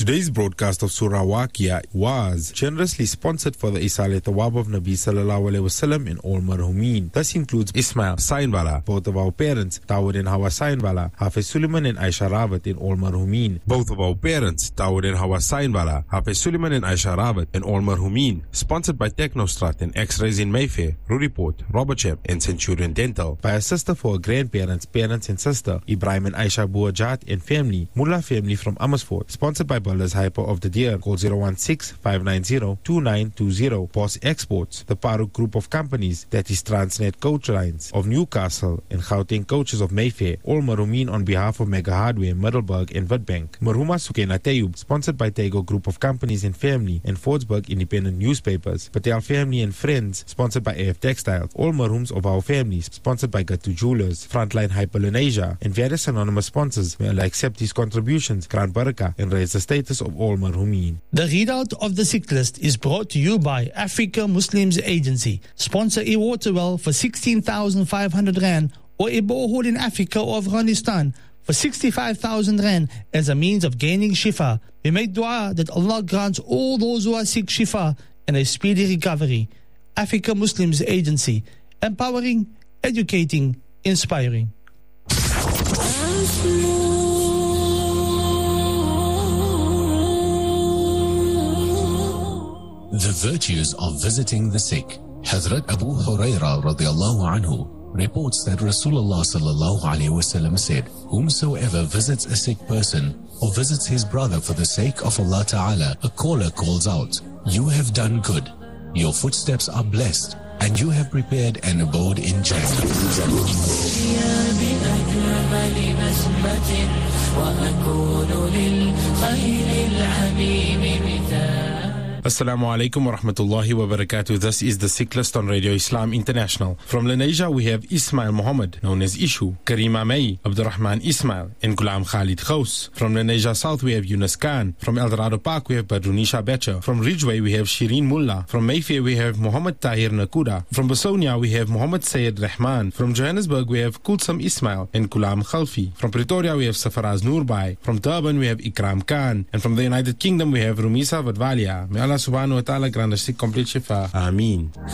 Today's broadcast of Surah Waqia was generously sponsored for the Isal Thawab of Nabi Sallallahu Alaihi Wasallam in all marhumin. This includes Ismail Sainwala, both of our parents, Dawood and Hawa Sainwala, Hafiz Suleiman and Aisha Rawat in all marhumin. Both of our parents, Dawood and Hawa Sainwala, Hafiz Suleiman and Aisha Rawat in all marhumin. Sponsored by Technostrat and X-Rays in Mayfair, Ruriport, Robertshire and Centurion Dental. By a sister for her grandparents, parents and sister, Ibrahim and Aisha Buajat and family, Mullah family from Amersfoort. Sponsored by Builders Hyper of the Deer. Call 016-590-2920. Boss Exports, the Paruk Group of Companies, that is Transnet Coach Lines of Newcastle and Gauteng Coaches of Mayfair. All marhumin on behalf of Mega Hardware, Middelburg and Witbank. Marhuma Sukena Tayub, sponsored by Tego Group of Companies and Family and Fordsburg Independent Newspapers. Patel Family and Friends, sponsored by AF Textiles. All marhums of our families, sponsored by Gatu Jewelers, Frontline Hyperlenasia, and various anonymous sponsors. May Allah accept these contributions, grant barakah, and raise the status of all marhumin. The readout of the sick list is brought to you by Africa Muslims Agency. Sponsor a water well for 16,500 Rand or a borehole in Africa or Afghanistan for 65,000 Rand as a means of gaining shifa. We make dua that Allah grants all those who are sick shifa and a speedy recovery. Africa Muslims Agency. Empowering, educating, inspiring. The virtues of visiting the sick. Hazrat Abu Hurairah radiallahu anhu reports that Rasulullah sallallahu alayhi wasallam said, whomsoever visits a sick person or visits his brother for the sake of Allah Ta'ala, a caller calls out, you have done good, your footsteps are blessed, and you have prepared an abode in Jannah. Assalamu alaikum wa rahmatullahi wa barakatuh. This is the Sick List on Radio Islam International. From Lenasia, we have Ismail Muhammad, known as Ishu, Karima May, Abdurrahman Ismail, and Ghulam Khalid Khous. From Lenasia South, we have Yunus Khan. From El Dorado Park, we have Badrunisha Becher. From Ridgeway, we have Shireen Mullah. From Mayfair, we have Muhammad Tahir Nakuda. From Basonia, we have Muhammad Sayyid Rahman. From Johannesburg, we have Kulsum Ismail and Ghulam Khalfi. From Pretoria, we have Safaraz Noorbai. From Durban, we have Ikram Khan. And from the United Kingdom, we have Rumisa Vadvalia. May Allah subhanahu wa ta'ala grant us complete shifa. Ameen.